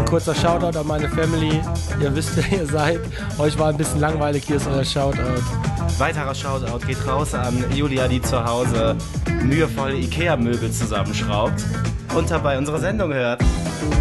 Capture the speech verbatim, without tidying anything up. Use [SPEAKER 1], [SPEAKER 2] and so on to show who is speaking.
[SPEAKER 1] kurzer Shoutout an meine Family. Ihr wisst, wer ihr seid. Euch war ein bisschen langweilig, hier ist euer Shoutout.
[SPEAKER 2] Weiterer Shoutout geht raus an Julia, die zu Hause mühevoll Ikea-Möbel zusammenschraubt und dabei unsere Sendung hört.